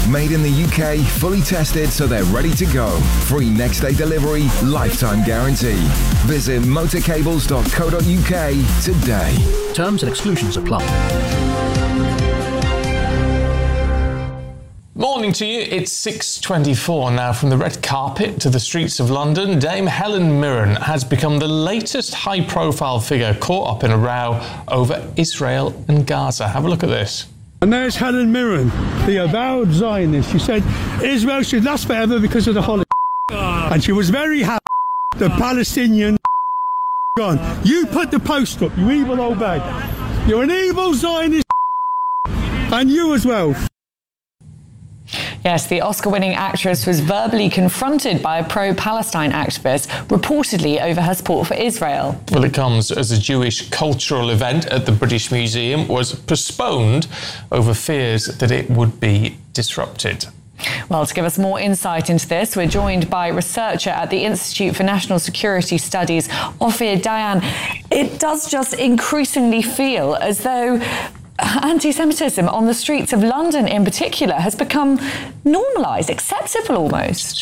Made in the UK, fully tested so they're ready to go. Free next day delivery, lifetime guarantee. Visit motorcables.co.uk today. Terms and exclusions apply. Morning to you. It's 6:24 now. From the red carpet to the streets of London, Dame Helen Mirren has become the latest high-profile figure caught up in a row over Israel and Gaza. Have a look at this. And there's Helen Mirren, the avowed Zionist. She said Israel should last forever because of the Holocaust. And she was very happy the Palestinian gone. You put the post up, you evil old bag. You're an evil Zionist and you as well. Yes, the Oscar-winning actress was verbally confronted by a pro-Palestine activist, reportedly over her support for Israel. Well, it comes as a Jewish cultural event at the British Museum was postponed over fears that it would be disrupted. Well, to give us more insight into this, we're joined by researcher at the Institute for National Security Studies, Ophir Dayan. It does just increasingly feel as though anti-Semitism on the streets of London in particular has become normalised, acceptable almost.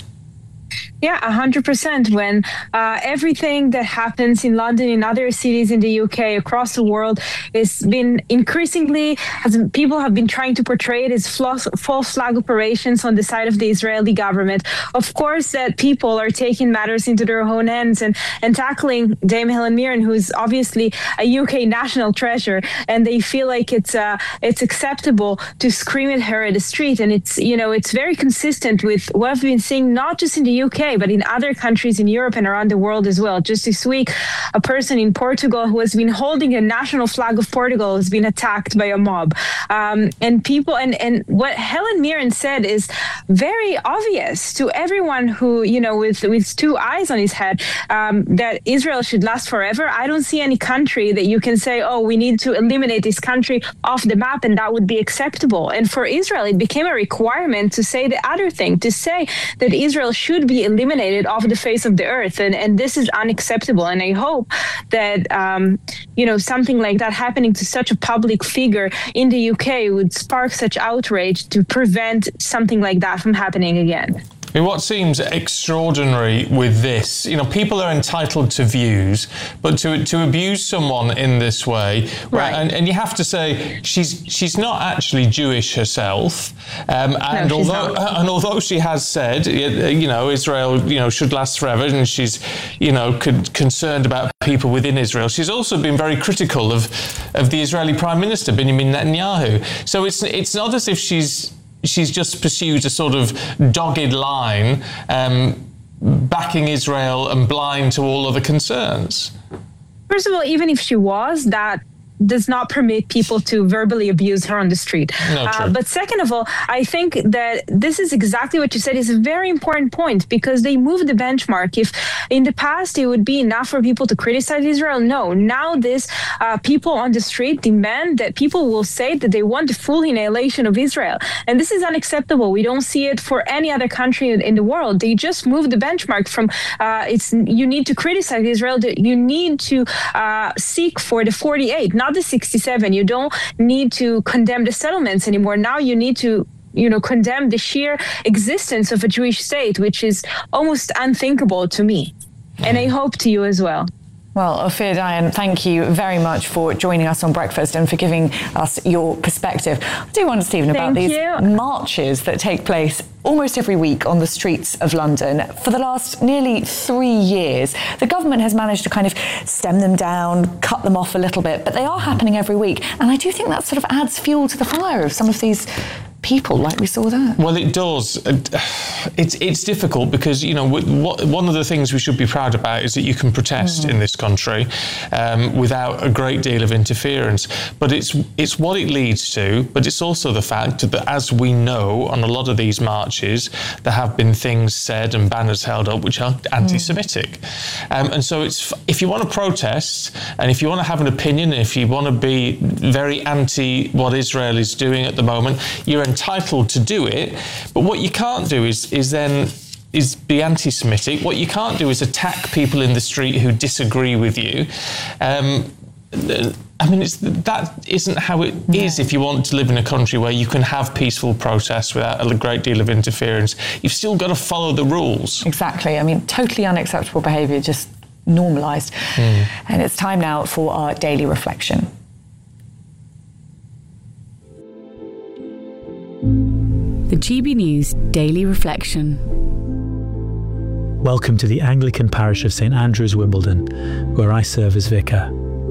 Yeah, 100%. When everything that happens in London, in other cities in the UK, across the world, has been increasingly, people have been trying to portray it as false flag operations on the side of the Israeli government. Of course, that people are taking matters into their own hands and tackling Dame Helen Mirren, who's obviously a UK national treasure, and they feel like it's acceptable to scream at her at the street. And it's very consistent with what I've been seeing, not just in the UK, but in other countries in Europe and around the world as well. Just this week, a person in Portugal who has been holding a national flag of Portugal has been attacked by a mob. And people, and what Helen Mirren said is very obvious to everyone who, with two eyes on his head, that Israel should last forever. I don't see any country that you can say, oh, we need to eliminate this country off the map and that would be acceptable. And for Israel, it became a requirement to say the other thing, to say that Israel should be eliminated off the face of the earth, and this is unacceptable. And I hope that something like that happening to such a public figure in the UK would spark such outrage to prevent something like that from happening again. I mean, what seems extraordinary with this, people are entitled to views, but to abuse someone in this way, right. and you have to say she's not actually Jewish herself, and although she has said, Israel, should last forever, and she's, concerned about people within Israel, she's also been very critical of the Israeli Prime Minister Benjamin Netanyahu. So it's not as if she's just pursued a sort of dogged line, backing Israel and blind to all other concerns. First of all, even if she was, that does not permit people to verbally abuse her on the street. But second of all, I think that this is exactly what you said is a very important point, because they moved the benchmark. If in the past it would be enough for people to criticize Israel, no. Now this people on the street demand that people will say that they want the full annihilation of Israel. And this is unacceptable. We don't see it for any other country in the world. They just moved the benchmark from you need to criticize Israel, that you need to seek for the 48, not the 67. You don't need to condemn the settlements anymore. Now you need to condemn the sheer existence of a Jewish state, which is almost unthinkable to me. And I hope to you as well. Well, Ophir Dayan, thank you very much for joining us on Breakfast and for giving us your perspective. I do wonder, Stephen, about these marches that take place almost every week on the streets of London. For the last nearly 3 years, the government has managed to kind of stem them down, cut them off a little bit, but they are happening every week. And I do think that sort of adds fuel to the fire of some of these people like we saw there. Well, it does. It's difficult because, one of the things we should be proud about is that you can protest in this country without a great deal of interference. But it's what it leads to, but it's also the fact that, as we know, on a lot of these marches, there have been things said and banners held up which are anti-Semitic. And so if you want to protest and if you want to have an opinion, if you want to be very anti what Israel is doing at the moment, you're entitled to do it. But what you can't do is be anti-Semitic. What you can't do is attack people in the street who disagree with you. I mean, that isn't how it is if you want to live in a country where you can have peaceful protests without a great deal of interference. You've still got to follow the rules. Exactly. I mean, totally unacceptable behaviour, just normalised. And it's time now for our daily reflection. The GB News Daily Reflection. Welcome to the Anglican parish of St Andrews, Wimbledon, where I serve as vicar.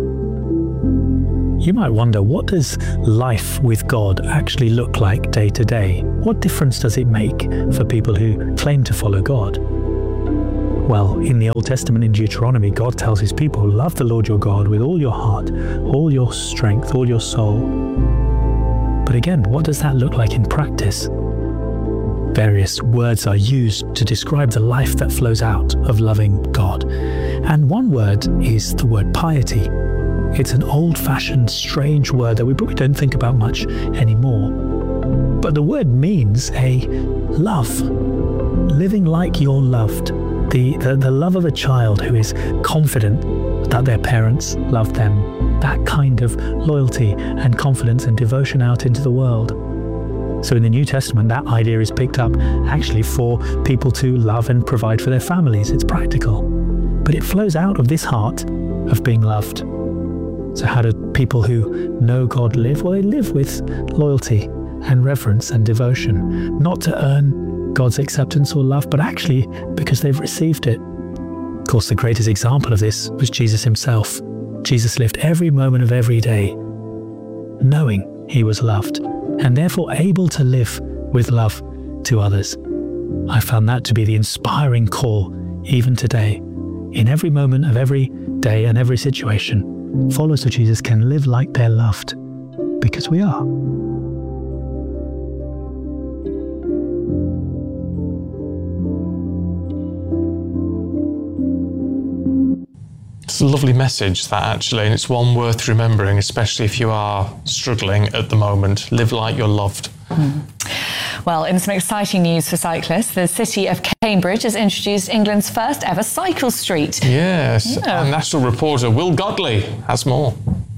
You might wonder, what does life with God actually look like day to day? What difference does it make for people who claim to follow God? Well, in the Old Testament, in Deuteronomy, God tells his people, love the Lord your God with all your heart, all your strength, all your soul. But again, what does that look like in practice? Various words are used to describe the life that flows out of loving God. And one word is the word piety. It's an old-fashioned, strange word that we probably don't think about much anymore. But the word means a love, living like you're loved. The love of a child who is confident that their parents love them. That kind of loyalty and confidence and devotion out into the world. So in the New Testament, that idea is picked up actually for people to love and provide for their families. It's practical. But it flows out of this heart of being loved. So how do people who know God live? Well, they live with loyalty and reverence and devotion, not to earn God's acceptance or love, but actually because they've received it. Of course, the greatest example of this was Jesus himself. Jesus lived every moment of every day knowing he was loved and therefore able to live with love to others. I found that to be the inspiring call even today. In every moment of every day and every situation, followers of Jesus can live like they're loved, because we are. It's a lovely message, that, actually, and it's one worth remembering, especially if you are struggling at the moment. Live like you're loved. Well, in some exciting news for cyclists, the city of Cambridge has introduced England's first ever cycle street. Yes, our national reporter Will Godley has more.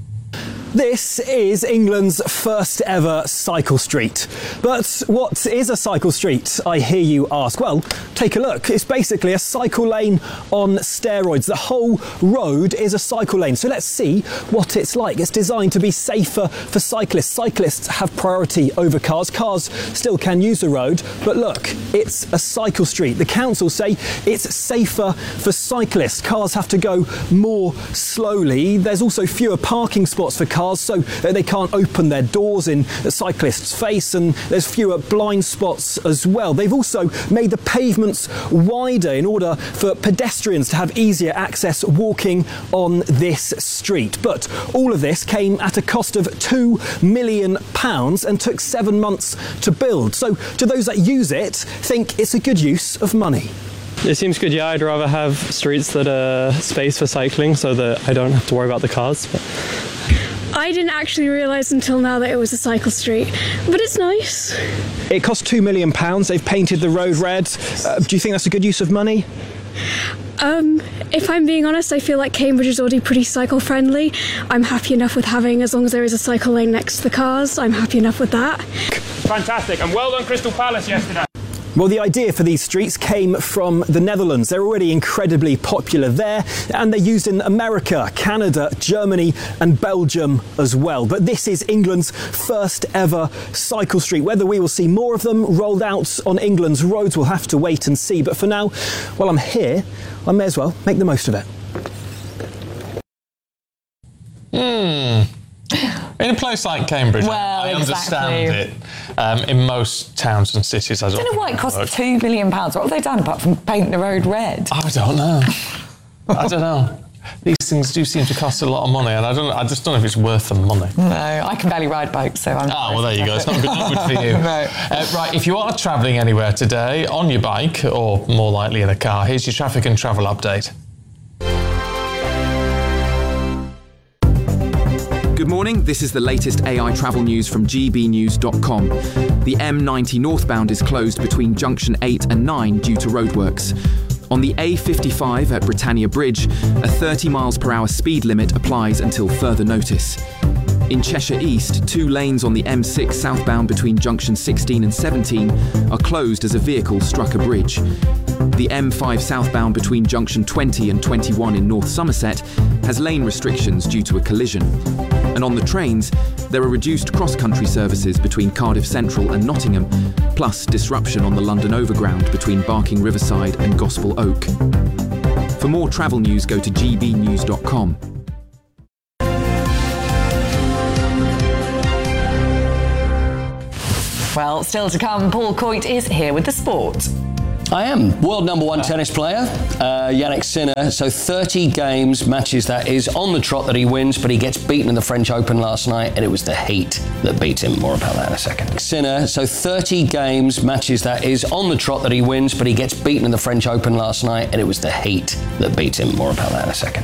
This is England's first ever cycle street. But what is a cycle street, I hear you ask? Well, take a look. It's basically a cycle lane on steroids. The whole road is a cycle lane. So let's see what it's like. It's designed to be safer for cyclists. Cyclists have priority over cars. Cars still can use the road, but look, it's a cycle street. The council say it's safer for cyclists. Cars have to go more slowly. There's also fewer parking spots for cars, so they can't open their doors in a cyclist's face, and there's fewer blind spots as well. They've also made the pavements wider in order for pedestrians to have easier access walking on this street. But all of this came at a cost of £2 million and took 7 months to build. So do those that use it think it's a good use of money? It seems good, yeah. I'd rather have streets that are space for cycling so that I don't have to worry about the cars. I didn't actually realise until now that it was a cycle street, but it's nice. It cost £2 million. They've painted the road red. Do you think that's a good use of money? If I'm being honest, I feel like Cambridge is already pretty cycle friendly. I'm happy enough with having, as long as there is a cycle lane next to the cars, I'm happy enough with that. Fantastic, and well done Crystal Palace yesterday. Well, the idea for these streets came from the Netherlands. They're already incredibly popular there, and they're used in America, Canada, Germany and Belgium as well. But this is England's first ever cycle street. Whether we will see more of them rolled out on England's roads, we'll have to wait and see. But for now, while I'm here, I may as well make the most of it. In a place like Cambridge, I understand it. In most towns and cities, I don't know why it cost £2 million. What have they done apart from paint the road red? I don't know. I don't know. These things do seem to cost a lot of money, and I just don't know if it's worth the money. No, I can barely ride bikes, so I'm... well, there you go. It's not good for you. Right, if you are travelling anywhere today, on your bike, or more likely in a car, here's your traffic and travel update. Good morning, this is the latest AI travel news from gbnews.com. The M90 northbound is closed between junction 8 and 9 due to roadworks. On the A55 at Britannia Bridge, a 30 miles per hour speed limit applies until further notice. In Cheshire East, 2 lanes on the M6 southbound between junction 16 and 17 are closed as a vehicle struck a bridge. The M5 southbound between junction 20 and 21 in North Somerset has lane restrictions due to a collision. And on the trains, there are reduced cross-country services between Cardiff Central and Nottingham, plus disruption on the London Overground between Barking Riverside and Gospel Oak. For more travel news, go to gbnews.com. Well, still to come, Paul Coit is here with the sport. I am. World number 1 tennis player, Jannik Sinner. So 30 games, matches that is, on the trot that he wins, but he gets beaten in the French Open last night, and it was the heat that beat him. More about that in a second. Sinner, so 30 games, matches that is, on the trot that he wins, but he gets beaten in the French Open last night, and it was the heat that beat him. More about that in a second.